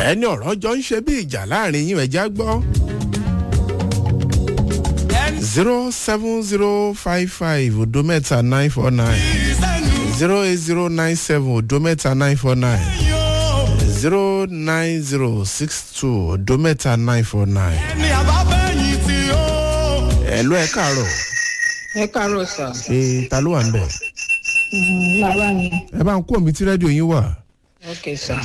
ẹni ọ̀rọ̀ jọ ń ṣe bí ìjà láàrin yín ẹ̀já gbọ́. 07055 odometa 949 08097 odometa 949 09062 odometa 949. ẹ̀lú ẹ̀ káàárọ̀. ẹ káàárọ̀ sà. ta ló wà ń bẹ̀? lára ni. ẹ bá ń kó omi tí rédíò yín wà. ok sà.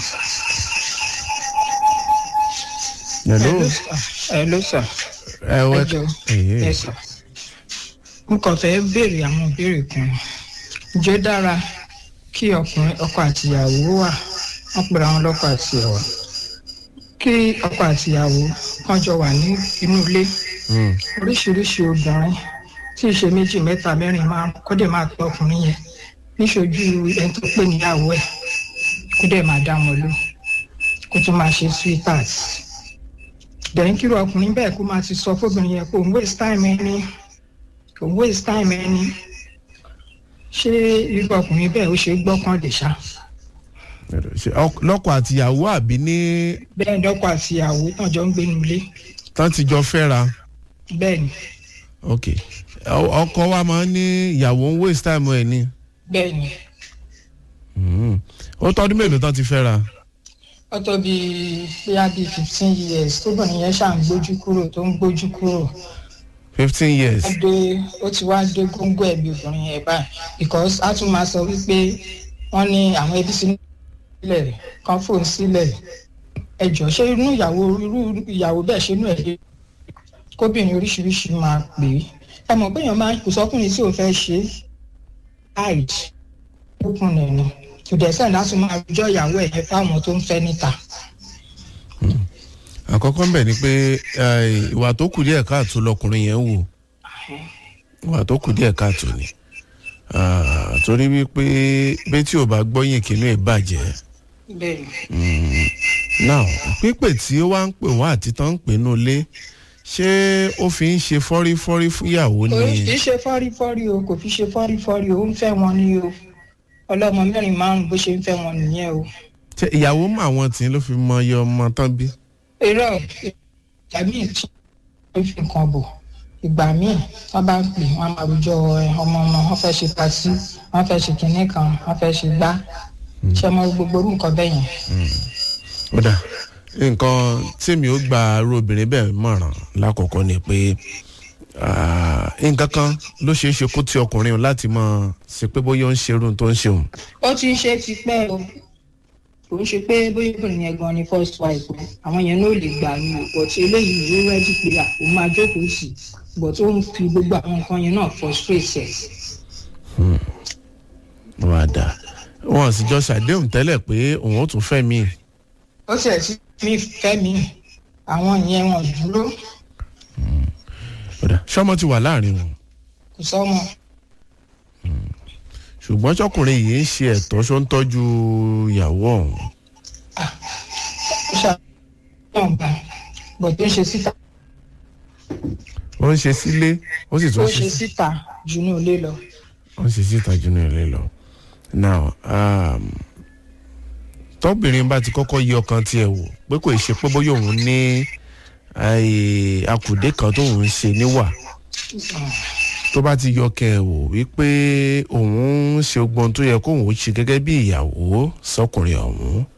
hello sà. ẹjọ ẹ sà. mo kàn fẹ́ béèrè àwọn ìbéèrè kan. ǹjẹ́ ó dára kí ọkọ àtìyàwó wà wọ́n pèrè àwọn lọ́kọ àtìyàwó kí ọkọ àtìyàwó kan jọ wà ní inú ilé oríṣiríṣi obìnrin tí ìṣe méjì mẹ́ta mẹ́rin márùn kó dẹ̀ máa pẹ́ ọkùnrin yẹn níṣojú ẹni tó pè níyàwó ẹ̀ kó dẹ̀ máa dá wọn lò kó tún máa ṣe sweetheart dẹ̀yìn kí ọkùnrin bẹ́ẹ̀ kó máa ti sọ fóbìnrin yẹn kó ń waste time ẹni ṣé irú ọkùnrin bẹ́ẹ̀ ó ṣe gbọ́kàn lè ṣá. lọ́kọ àtìyàwó àbí ní. bẹ́ẹ̀ lọ́kọ àtìyàwó tán jọ ń gbé nulẹ̀. tán ti jọ fẹ́ra. bẹ́ẹ̀ni. ok ọkọ wa máa ń ní ìyàwó ń waste time ẹ̀ ni. bẹ́ẹ̀ni. ó tọ́dún mélòó tán ti fẹ́ra. ó tó bíi 15 years tóbìnrin yẹn ṣáà ń gbójú kúrò. 15 years. ó ti wá dé góńgó ẹ̀bí obìnrin yẹn báyìí because a tún máa sọ wípé wọ́n ní àwọn ẹbí sílẹ̀ kan fóun sílẹ̀ ẹjọ́ ṣé irú ìyàwó bẹ́ẹ̀ ṣe inú ẹ̀ lé kóbìnrin oríṣiríṣi máa pè é ẹ mọ̀ pé èèyàn máa kò sọ́kùnrin tí ò fẹ́ ṣe hide open ẹ̀ ni to the extent láti máa rojọ́ ìyàwó ẹ̀ yẹn fáwọn tó ń fẹ́ níta. àkọ́kọ́ ń bẹ̀ ni pé ìwà tó kù díẹ̀ káàtó lọkùnrin yẹn wò ìwà tó kù díẹ̀ káàtó ni torí wípé bí tí ò bá gbọ́yìn kínú ẹ̀ bàjẹ́. now pípè tí ó wá ń pè wọ́n àti tán ń pè nú ilé ṣé ó fi ń ṣe fọ́rífọ́rí fún ìyàwó ni. kò fi ṣe fọ́rífọ́rí o kò fi ṣe fọ́rífọ́rí o ó ń fẹ́ wọn ni o ọlọ́mọ mẹ́rin márùn-ún bó ṣe ń fẹ́ wọn nìyẹn o. ṣé ìyàwó mọ àwọn tí ló fi mọ iye ọmọ tán bí. irọ́ ìgbà míì tí wọ́n fi nǹkan bò ìgbà míì wọ́n bá ń pè wọ́n máa rojọ́ ọmọ wọn wọ́n fẹ́ ṣe patí wọ́n fẹ́ ṣe kinní kan wọ́n fẹ́ ṣe gbá ṣe mọ gbogbo orú nǹkan bẹ́ẹ̀ yẹn. ó dà nǹkan tèmi ó gba aró obìnrin bẹ́ẹ̀ mọ̀ràn lákọ̀ọ́kọ́ ni pé nǹkan kan ló ṣeé ṣe kó ti ọkùnrin láti mọ̀ sí pé bóyá ó ń ṣerú tó ń ṣeun. ó ti ń ṣe ti pẹ́ o kò ń ṣe pé bóyá obìnrin yẹn gan ni first wife o àwọn yẹn ló lè gbà ní ọ̀pọ̀ tí eléyìí ló rẹ́dí pé òun máa jókòó sí bọ̀ tó ń fi gbogbo àwọn nǹkan yẹn náà frustrate ẹ̀. wàá dà wọn sì jọ ṣàdéhùn tẹ́lẹ̀ pé òun ó tún fẹ́ mi. ó tiẹ̀ ti fi fẹ́ mi àwọn yẹn wọn dúró. ṣọ́mọ ti wà láàrin wọn. kò sọ́mọ. ṣùgbọ́n ṣọkùnrin yìí ń ṣe ẹ̀tọ́ ṣó ń tọ́jú ìyàwó ọ̀hún. ó ṣàlùyàn bá bọ̀ tó ń ṣe síta. ó ń ṣe sílé ó sì tún ṣe síta jù ní ilé lọ. ó ń ṣe síta jù ní ilé lọ. now tọ́bìnrin bá ti kọ́kọ́ yí ọkàn tiẹ̀ wò pé kò ṣe pé bóyá òun ní akùdé kan tóun ń ṣe níwà tó bá ti yọ kẹ wò wípé òun ń ṣe ogbon tó yẹ kóun ó ṣe gẹ́gẹ́ bí ìyàwó sọkùnrin ọ̀hún